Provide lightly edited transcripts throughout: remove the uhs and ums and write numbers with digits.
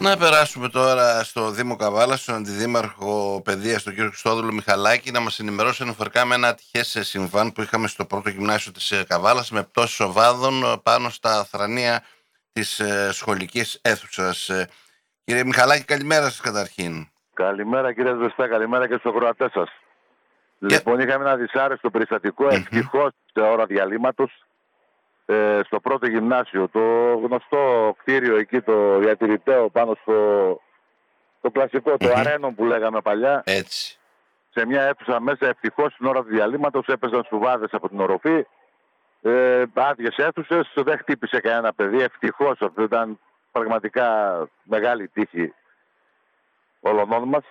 Να περάσουμε τώρα στο Δήμο Καβάλας, στον Αντιδήμαρχο Παιδείας, τον κύριο Χριστόδουλο Μιχαλάκη, να μας ενημερώσει αναφορικά με ένα ατυχές συμβάν που είχαμε στο πρώτο γυμνάσιο της Καβάλας με πτώσεις οβάδων πάνω στα θρανία της σχολικής αίθουσας. Κύριε Μιχαλάκη, καλημέρα σας καταρχήν. Καλημέρα κύριε Ζωστά, καλημέρα και στους ακροατές σας. Λοιπόν, είχαμε ένα δυσάρεστο περιστατικό, ευτυχώς σε ώρα διαλύματος, στο πρώτο γυμνάσιο. Το γνωστό κτίριο εκεί, το διατηρηταίο πάνω στο κλασικό, το αρένο που λέγαμε παλιά. Έτσι. Σε μια αίθουσα μέσα, ευτυχώς στην ώρα του διαλύματος έπαιζαν σουβάδες από την οροφή. Άδειες αίθουσες, δεν χτύπησε κανένα παιδί, ευτυχώς. Αυτό ήταν πραγματικά μεγάλη τύχη όλων μας.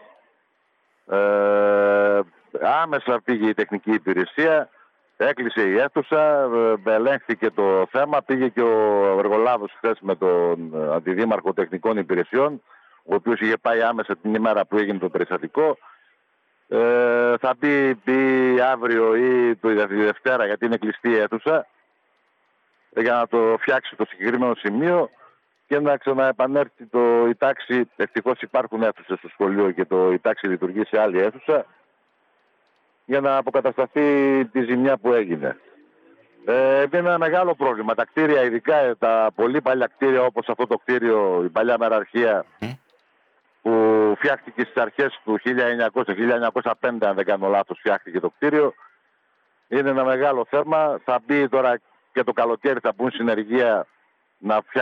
Άμεσα πήγε η τεχνική υπηρεσία, έκλεισε η αίθουσα, ελέγχθηκε το θέμα, πήγε και ο εργολάβος χθες με τον Αντιδήμαρχο Τεχνικών Υπηρεσιών, ο οποίος είχε πάει άμεσα την ημέρα που έγινε το περιστατικό. Θα μπει αύριο ή τη Δευτέρα, γιατί είναι κλειστή η αίθουσα, για να το φτιάξει το συγκεκριμένο σημείο και να ξαναεπανέλθει η τάξη. Ευτυχώς υπάρχουν αίθουσες στο σχολείο και η τάξη λειτουργεί σε άλλη αίθουσα, για να αποκατασταθεί τη ζημιά που έγινε. Είναι ένα μεγάλο πρόβλημα. Τα κτίρια, ειδικά τα πολύ παλιά κτίρια όπως αυτό το κτίριο, η παλιά μεραρχία, που φτιάχτηκε στις αρχές του 1905, αν δεν κάνω λάθος, φτιάχτηκε το κτίριο. Είναι ένα μεγάλο θέμα. Θα μπει τώρα και το καλοκαίρι, θα μπουν συνεργεία να φτιάξουν